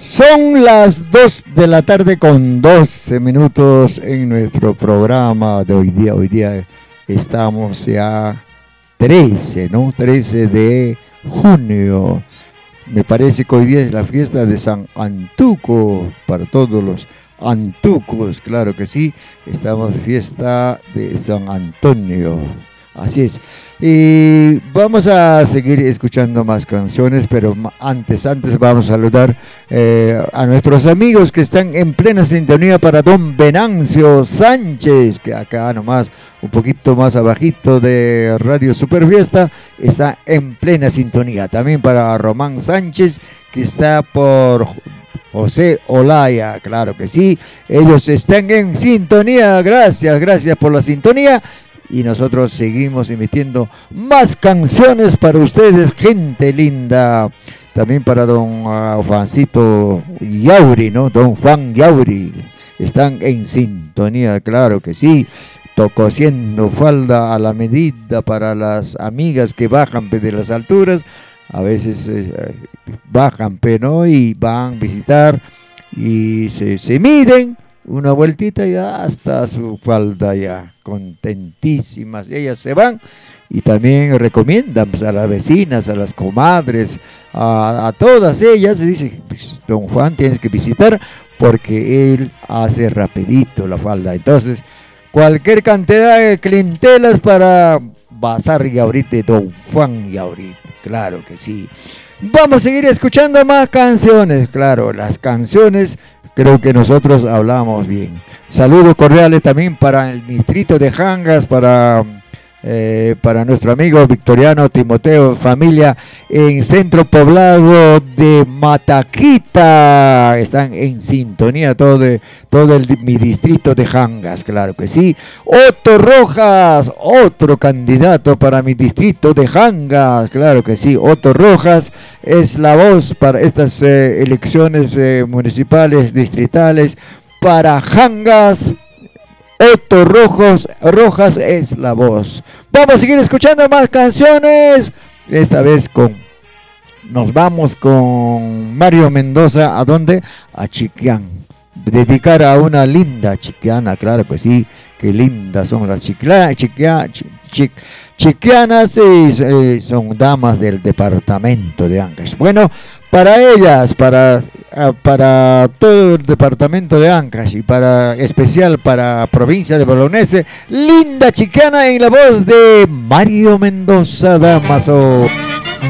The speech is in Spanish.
Son las 2 de la tarde con 12 minutos en nuestro programa de hoy día. Hoy día estamos ya 13, ¿no? 13 de junio. Me parece que hoy día es la fiesta de San Antuco para todos los antucos, claro que sí. Estamos en fiesta de San Antonio. Así es. Y vamos a seguir escuchando más canciones, pero antes vamos a saludar a nuestros amigos que están en plena sintonía para don Venancio Sánchez, que acá nomás, un poquito más abajito de Radio Super Fiesta, está en plena sintonía. También para Román Sánchez, que está por José Olaya, claro que sí. Ellos están en sintonía. Gracias por la sintonía. Y nosotros seguimos emitiendo más canciones para ustedes, gente linda. También para don Juancito Yauri, ¿no? Don Juan Yauri. Están en sintonía, claro que sí. Cosiendo falda a la medida para las amigas que bajan de las alturas. A veces bajan, ¿no? Y van a visitar y se miden. Una vueltita y hasta su falda ya, contentísimas. Ellas se van y también recomiendan pues, a las vecinas, a las comadres, a todas ellas. Se dice, pues, don Juan, tienes que visitar porque él hace rapidito la falda. Entonces, cualquier cantidad de clientelas para Bazar Yaurit de don Juan Yaurit, claro que sí. Vamos a seguir escuchando más canciones, claro, las canciones. Creo que nosotros hablamos bien. Saludos cordiales también para el distrito de Jangas, para nuestro amigo Victoriano Timoteo, familia en centro poblado de Mataquita. Están en sintonía todo mi distrito de Jangas, claro que sí. Otto Rojas, otro candidato para mi distrito de Jangas, claro que sí. Otto Rojas es la voz para estas elecciones municipales, distritales, para Jangas. Otto Rojas es la voz. Vamos a seguir escuchando más canciones. Esta vez nos vamos con Mario Mendoza. ¿A dónde? A Chiquián. Dedicar a una linda chiquiana, claro que sí. Qué lindas son las chiquianas y son damas del departamento de Ancash. Bueno, para ellas, para todo el departamento de Ancash y especial para provincia de Bolognese, linda chiquiana en la voz de Mario Mendoza Damaso.